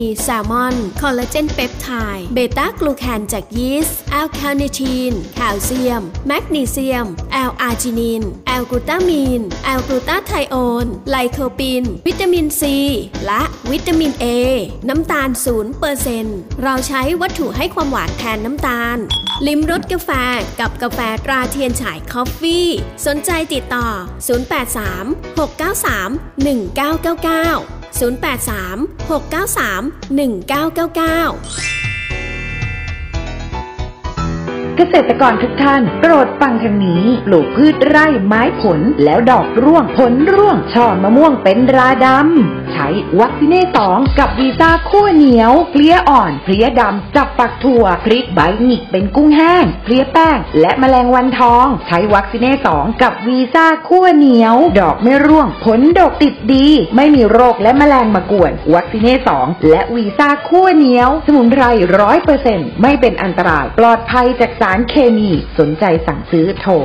มีแซลมอนคอลลาเจนเปปไทด์เบต้ากลูแคนจากยีสต์แอลคาเนทีนแคลเซียมแมกนีเซียมแอลอาร์จินินแอลกลูตามีนแอลกลูตาไทโอนไลโคปินวิตามินซีและวิตามินเอน้ำตาล 0% เราใช้วัตถุให้ความหวานแทนน้ำตาลลิ้มรสกาแฟกับกาแฟตราเทียนฉายคอฟฟี่สนใจติดต่อ083 693 1999 083 693 1999 เกษตรกรทุกท่านโปรดฟังทางนี้ปลูกพืชไร่ไม้ผลแล้วดอกร่วงผลร่วงช่อมะม่วงเป็นราดำใช้วัคซีเน่2กับวีซ่าคั่วเหนียวเพลี้ยอ่อนเพลี้ยดำจับปักถั่วพริกใบหงิกเป็นกุ้งแห้งเพลี้ยแป้งและแมลงวันทองใช้วัคซีเน่2กับวีซ่าคั่วเหนียวดอกไม่ร่วงผลดกติดดีไม่มีโรคและแมลงมากวนวัคซีเน่2และวีซ่าคั่วเหนียวสมุนไพร 100% ไม่เป็นอันตรายปลอดภัยจากสารเคมีสนใจสั่งซื้อโทร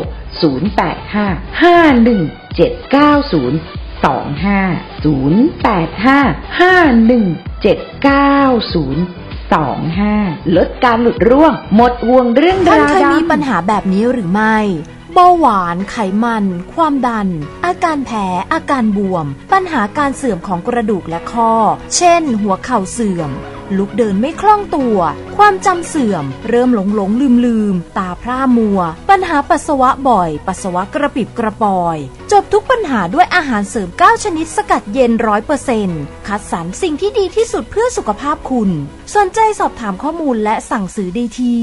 085-51-790-25 ลดการหลุดร่วงหมดห่วงเรื่องราดำท่านเคยมีปัญหาแบบนี้หรือไม่เบาหวานไขมันความดันอาการแพ้อาการบวมปัญหาการเสื่อมของกระดูกและข้อเช่นหัวเข่าเสื่อมลุกเดินไม่คล่องตัวความจำเสื่อมเริ่มหลงลืมตาพร่ามัวปัญหาปัสสาวะบ่อยปัสสาวะกระปิบกระปอยจบทุกปัญหาด้วยอาหารเสริม9ชนิดสกัดเย็น 100% คัดสรรสิ่งที่ดีที่สุดเพื่อสุขภาพคุณสนใจสอบถามข้อมูลและสั่งซื้อได้ที่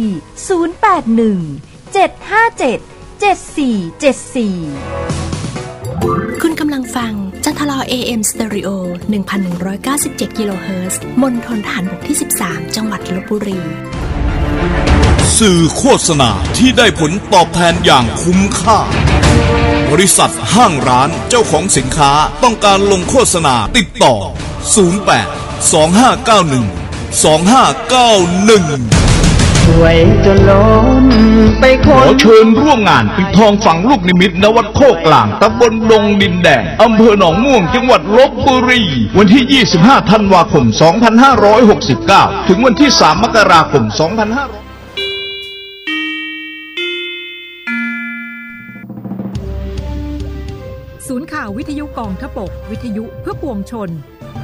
081-757-7474 คุณกำลังฟังจัทลอ AM Stereo 1197 กิโลเฮิรตซ์มณฑลทหารบกที่ 13 จังหวัดลพบุรีสื่อโฆษณาที่ได้ผลตอบแทนอย่างคุ้มค่าบริษัทห้างร้านเจ้าของสินค้าต้องการลงโฆษณาติดต่อ08-2591-2591 สวยจนล้นไปขอเชิญร่วมงานปิดทองฝังลูกนิมิตณวัดโคกลางตำบลดงดินแดงอำเภอหนองม่วงจังหวัดลพบุรีวันที่25ธันวาคม2569ถึงวันที่3มกราคม2500 ศูนย์ข่าววิทยุกองทพบกวิทยุเพื่อปวงชน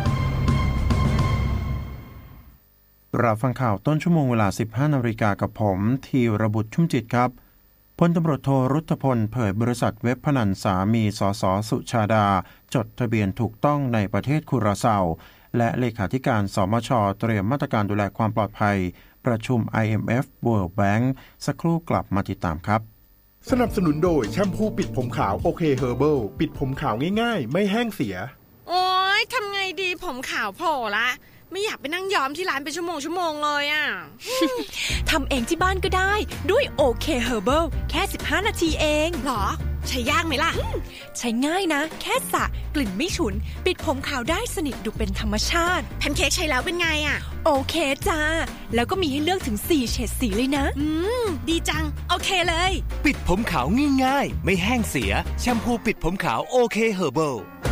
รับฟังข่าวต้นชั่วโมงเวลา 15:00 น.กับผมธีรบุตรชุ่มจิตครับพลตำรวจโทรุตพลเผยบริษัทเว็บพนันสามีสส.สุชาดาจดทะเบียนถูกต้องในประเทศคุราเซาและเลขาธิการสมช.เตรียมมาตรการดูแลความปลอดภัยประชุม IMF World Bank สักครู่กลับมาติดตามครับสนับสนุนโดยแชมพูปิดผมขาวโอเคเฮอร์เบิลปิดผมขาวง่ายๆไม่แห้งเสียโอ๊ยทำไงดีผมขาวโผล่ละไม่อยากไปนั่งย้อมที่ร้านเป็นชั่วโมงเลยอ่ะทำเองที่บ้านก็ได้ด้วยโอเคเฮอร์เบิลแค่15นาทีเองหรอใช้ยากไหมล่ะใช้ง่ายนะแค่สระกลิ่นไม่ฉุนปิดผมขาวได้สนิทดูเป็นธรรมชาติแพนเค้กใช้แล้วเป็นไงอ่ะโอเคจ้าแล้วก็มีให้เลือกถึง4เฉดสีเลยนะดีจังโอเคเลยปิดผมขาวง่ายๆไม่แห้งเสียแชมพูปิดผมขาวโอเคเฮอร์เบิล